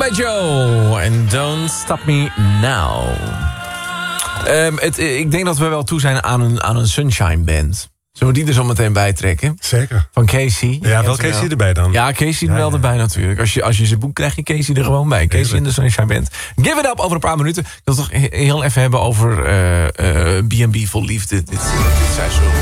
G.I. Joe en Don't Stop Me Now. Ik denk dat we wel toe zijn aan een Sunshine Band. Zullen we die er zo meteen bij trekken? Zeker. Van Casey. Ja, wel Casey erbij dan. Ja, Casey er wel erbij natuurlijk. Als je ze boekt, krijg je Casey er gewoon bij. Casey in de Sunshine Band. Give it up over een paar minuten. Ik wil het toch heel even hebben over B&B vol liefde dit seizoen.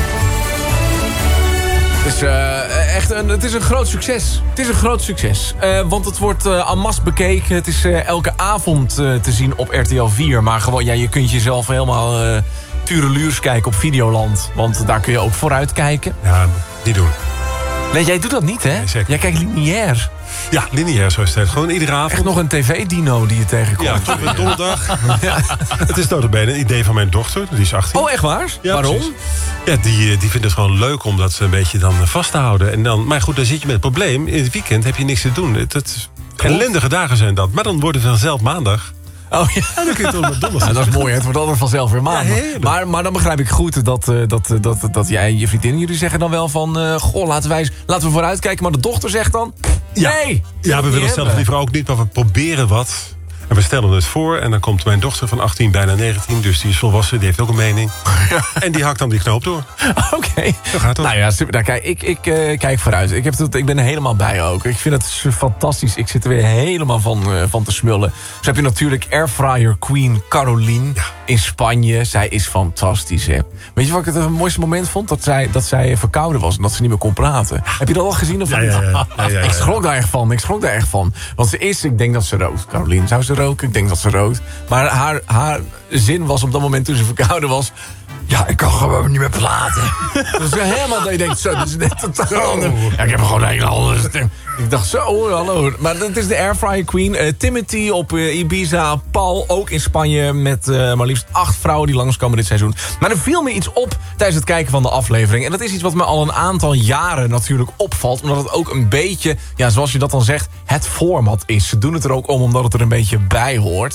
Het is een groot succes. Het is een groot succes. Want het wordt en masse bekeken. Het is elke avond te zien op RTL 4. Maar gewoon, ja, je kunt jezelf helemaal tureluurs kijken op Videoland. Want daar kun je ook vooruit kijken. Ja, niet doen. Nee, jij doet dat niet, hè? Nee, zeker. Jij kijkt lineair. Ja, lineair zo is het. Gewoon iedere avond. Echt nog een tv-dino die je tegenkomt. Ja, tot en donderdag. Ja. Het is notabene een idee van mijn dochter. Die is 18. Oh, echt waar? Ja, waarom? Precies. Ja, die vindt het gewoon leuk om dat een beetje dan vast te houden. En dan, maar goed, dan zit je met het probleem. In het weekend heb je niks te doen. Ellendige dagen zijn dat. Maar dan wordt het vanzelf maandag. Oh ja. En dan kun je het met donderdag. Ja, dat is mooi, hè? Het wordt altijd vanzelf weer maandag. Ja, maar dan begrijp ik goed dat jij en je vriendin, jullie zeggen dan wel van... goh, laten we vooruit kijken. Maar de dochter zegt dan... Nee! Ja, we willen het zelf liever ook niet, maar we proberen wat. En we stellen het voor en dan komt mijn dochter van 18, bijna 19... dus die is volwassen, die heeft ook een mening. Ja. En die hakt dan die knoop door. Oké. Zo gaat het. Nou ja, super. Nou, kijk, ik kijk vooruit. Ik ben er helemaal bij ook. Ik vind het fantastisch. Ik zit er weer helemaal van te smullen. Dus heb je natuurlijk Airfryer Queen Caroline in Spanje. Zij is fantastisch, hè. Weet je wat ik het mooiste moment vond? Dat zij verkouden was en dat ze niet meer kon praten. Heb je dat al gezien? Of Ja. Ik schrok daar echt van. Want ik denk dat ze rookt. Caroline, zou ze roken? Ik denk dat ze rookt. Maar haar zin was op dat moment toen ze verkouden was... Ja, ik kan gewoon niet meer praten. Dus helemaal dat je denkt, zo, dat is net totaal ander. Ja, ik heb gewoon een hele andere stem. Ik dacht, zo, hallo. Maar dat is de Airfryer Queen. Timothy op Ibiza. Paul ook in Spanje met maar liefst 8 vrouwen die langskomen dit seizoen. Maar er viel me iets op tijdens het kijken van de aflevering. En dat is iets wat me al een aantal jaren natuurlijk opvalt. Omdat het ook een beetje, ja, zoals je dat dan zegt, het format is. Ze doen het er ook om omdat het er een beetje bij hoort.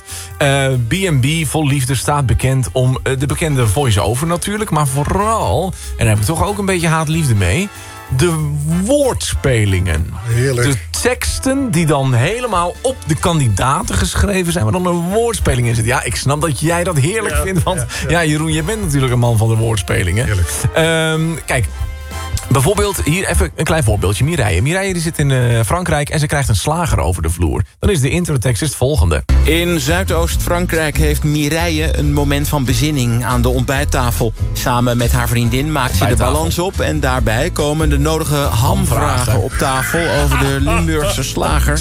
B&B vol liefde staat bekend om de bekende voice-over natuurlijk. Maar vooral, en daar heb ik toch ook een beetje haat-liefde mee... de woordspelingen. Heerlijk. De teksten die dan helemaal op de kandidaten geschreven zijn... maar dan een woordspeling in zit. Ja, ik snap dat jij dat heerlijk vindt. Want ja, Jeroen, jij bent natuurlijk een man van de woordspelingen. Heerlijk. Kijk, bijvoorbeeld, hier even een klein voorbeeldje. Mireille. Mireille die zit in Frankrijk en ze krijgt een slager over de vloer. Dan is de introtekst het volgende. In Zuidoost-Frankrijk heeft Mireille een moment van bezinning aan de ontbijttafel. Samen met haar vriendin maakt ze de balans op... en daarbij komen de nodige hamvragen op tafel over de Limburgse slager.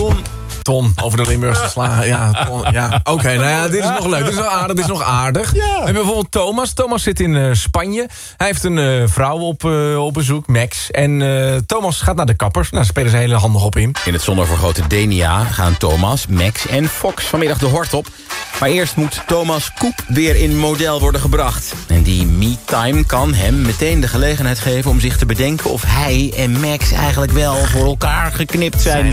Tom, over de Limburgse slager. Ja, Oké, nou ja, dit is nog leuk. Dit is nog aardig. Ja. We hebben bijvoorbeeld Thomas. Thomas zit in Spanje. Hij heeft een vrouw op bezoek, Max. En Thomas gaat naar de kappers. Nou, spelen ze hele handig op in. In het zonnevergrote Denia gaan Thomas, Max en Fox vanmiddag de hort op. Maar eerst moet Thomas Koep weer in model worden gebracht. En die me-time kan hem meteen de gelegenheid geven om zich te bedenken... of hij en Max eigenlijk wel voor elkaar geknipt zijn.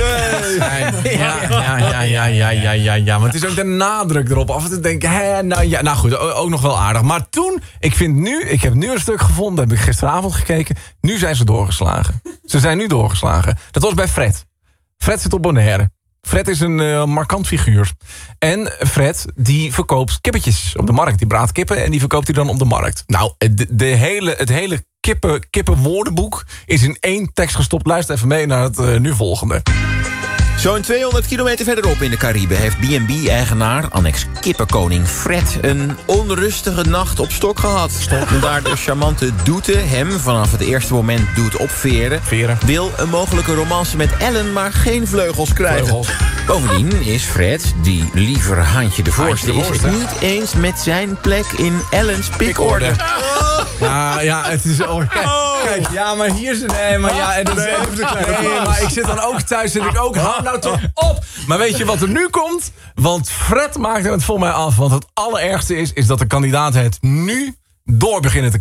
Ja, maar het is ook de nadruk erop. Af en toe denk ik, nou goed, ook nog wel aardig. Maar toen, ik heb nu een stuk gevonden, heb ik gisteravond gekeken. Nu zijn ze doorgeslagen. Ze zijn nu doorgeslagen. Dat was bij Fred. Fred zit op Bonaire. Fred is een markant figuur. En Fred, die verkoopt kippetjes op de markt. Die braadt kippen en die verkoopt hij dan op de markt. Nou, het hele kippenwoordenboek is in 1 tekst gestopt. Luister even mee naar het nu volgende. Zo'n 200 kilometer verderop in de Cariben heeft B&B-eigenaar, annex kippenkoning Fred, een onrustige nacht op stok gehad. En daar de charmante Doete hem vanaf het eerste moment doet opveren, wil een mogelijke romance met Ellen maar geen vleugels krijgen. Bovendien is Fred, die liever handje de voorste is, het niet eens met zijn plek in Ellens pikorde. Ja, het is... Kijk, ja, maar hier is... Nee, maar ja... En maar ik zit dan ook thuis en ik ook... Hou nou toch op! Maar weet je wat er nu komt? Want Fred maakt het voor mij af. Want het allerergste is dat de kandidaten het nu door beginnen te